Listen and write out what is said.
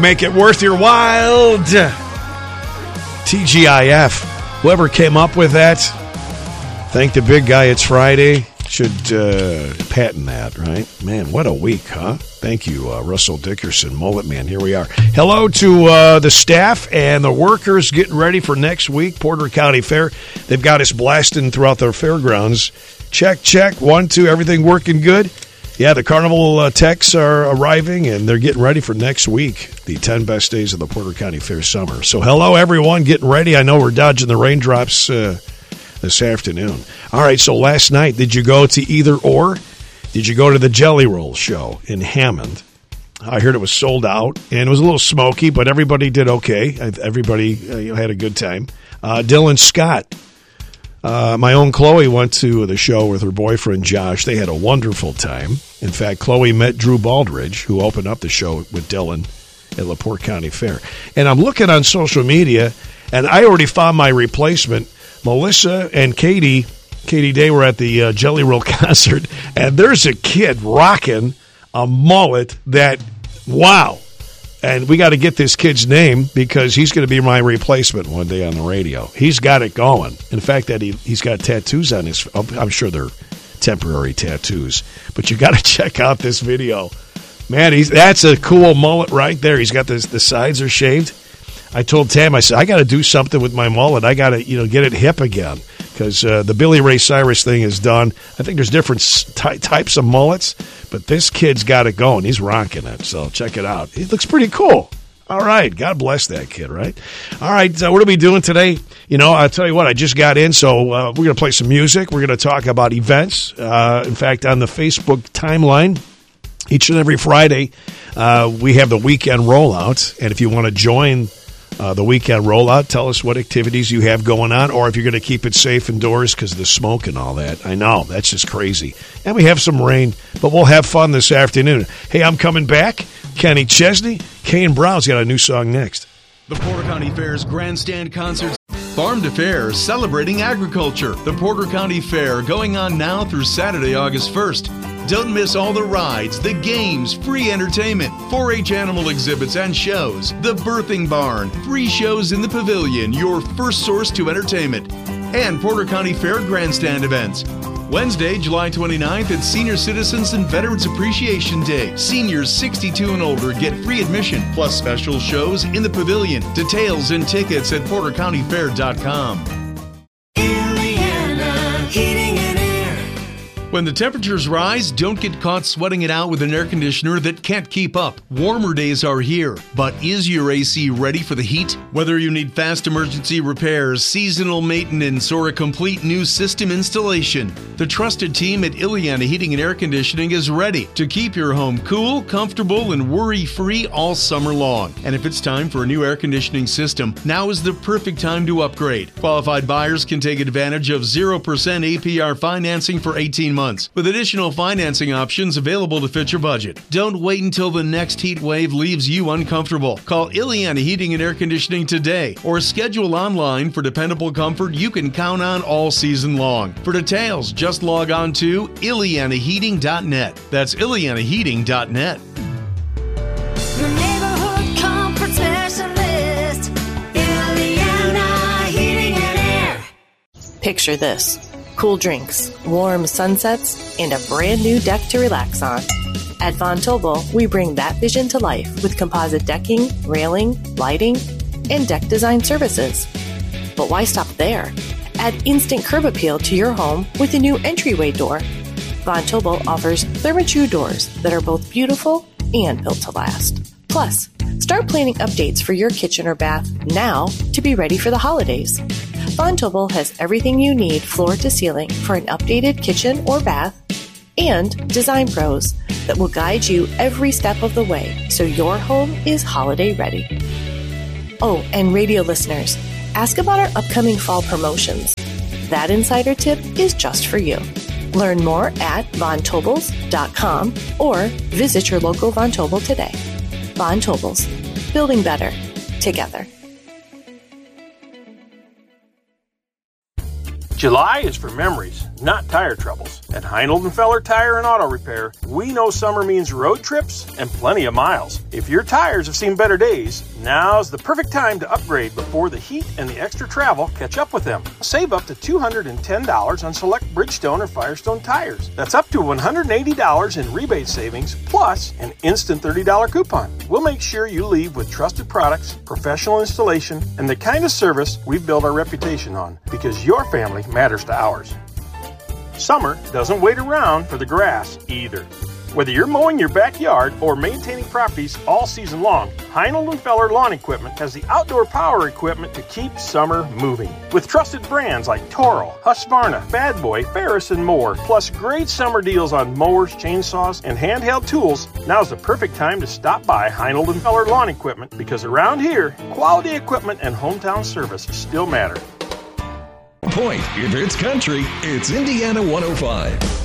Make it worth your while. TGIF. Whoever came up with that, thank the big guy. It's Friday. Should patent that, right? Man, what a week, huh? Thank you, Russell Dickerson, Mullet Man. Here we are. Hello to the staff and the workers getting ready for next week, Porter County Fair. They've got us blasting throughout their fairgrounds. Check, 1, 2, everything working good? Yeah, the carnival techs are arriving, and they're getting ready for next week, the 10 best days of the Porter County Fair summer. So hello, everyone, getting ready. I know we're dodging the raindrops this afternoon. All right, so last night, did you go to either or? Did you go to the Jelly Roll show in Hammond? I heard it was sold out, and it was a little smoky, but everybody did okay. Everybody had a good time. Dylan Scott, my own Chloe, went to the show with her boyfriend, Josh. They had a wonderful time. In fact, Chloe met Drew Baldridge, who opened up the show with Dylan at LaPorte County Fair. And I'm looking on social media, and I already found my replacement. Melissa and Katie Day were at the Jelly Roll concert, and there's a kid rocking a mullet that, wow. And we got to get this kid's name because he's going to be my replacement one day on the radio. He's got it going. In fact, that he's got tattoos on his. I'm sure they're temporary tattoos, but you got to check out this video. Man, that's a cool mullet right there. He's got the sides are shaved. I told Tam, I said, I got to do something with my mullet. I got to get it hip again because the Billy Ray Cyrus thing is done. I think there's different types of mullets, but this kid's got it going. He's rocking it, so check it out. It looks pretty cool. All right. God bless that kid, right? All right. What are we doing today? I'll tell you what, I just got in, so we're going to play some music. We're going to talk about events. In fact, on the Facebook timeline, each and every Friday, we have the weekend rollout, and if you want to join the weekend rollout, tell us what activities you have going on, or if you're going to keep it safe indoors because of the smoke and all that. I know, that's just crazy. And we have some rain, but we'll have fun this afternoon. Hey, I'm coming back. Kenny Chesney, Kane Brown's got a new song next. The Porter County Fair's Grandstand Concerts. Farm to Fair, celebrating agriculture. The Porter County Fair going on now through Saturday, August 1st. Don't miss all the rides, the games, free entertainment, 4-H animal exhibits and shows, the birthing barn, free shows in the pavilion, your first source to entertainment, and Porter County Fair Grandstand events. Wednesday, July 29th, it's Senior Citizens and Veterans Appreciation Day. Seniors 62 and older get free admission, plus special shows in the pavilion. Details and tickets at portercountyfair.com. Illiana Heating and Air. When the temperatures rise, don't get caught sweating it out with an air conditioner that can't keep up. Warmer days are here, but is your AC ready for the heat? Whether you need fast emergency repairs, seasonal maintenance, or a complete new system installation, the trusted team at Illiana Heating and Air Conditioning is ready to keep your home cool, comfortable, and worry-free all summer long. And if it's time for a new air conditioning system, now is the perfect time to upgrade. Qualified buyers can take advantage of 0% APR financing for 18 months, with additional financing options available to fit your budget. Don't wait until the next heat wave leaves you uncomfortable. Call Illiana Heating and Air Conditioning today, or schedule online for dependable comfort you can count on all season long. For details, just log on to IllianaHeating.net. That's IllianaHeating.net. The neighborhood comfort specialist, Illiana Heating and Air. Picture this. Cool drinks, warm sunsets, and a brand new deck to relax on. At Von Tobel, we bring that vision to life with composite decking, railing, lighting, and deck design services. But why stop there? Add instant curb appeal to your home with a new entryway door. Von Tobel offers Therma-Tru doors that are both beautiful and built to last. Plus, start planning updates for your kitchen or bath now to be ready for the holidays. Von Tobel has everything you need floor to ceiling for an updated kitchen or bath, and design pros that will guide you every step of the way so your home is holiday ready. Oh, and radio listeners, ask about our upcoming fall promotions. That insider tip is just for you. Learn more at VonTobels.com or visit your local Von Tobel today. Von Tobels, building better together. July is for memories, not tire troubles. At Heinold & Feller Tire and Auto Repair, we know summer means road trips and plenty of miles. If your tires have seen better days, now's the perfect time to upgrade before the heat and the extra travel catch up with them. Save up to $210 on select Bridgestone or Firestone tires. That's up to $180 in rebate savings, plus an instant $30 coupon. We'll make sure you leave with trusted products, professional installation, and the kind of service we've built our reputation on, because your family matters to ours. Summer doesn't wait around for the grass either. Whether you're mowing your backyard or maintaining properties all season long, Heinold & Feller Lawn Equipment has the outdoor power equipment to keep summer moving. With trusted brands like Toro, Husqvarna, Bad Boy, Ferris, and more, plus great summer deals on mowers, chainsaws, and handheld tools, now's the perfect time to stop by Heinold & Feller Lawn Equipment, because around here, quality equipment and hometown service still matter. Point. If it's country, it's Indiana 105.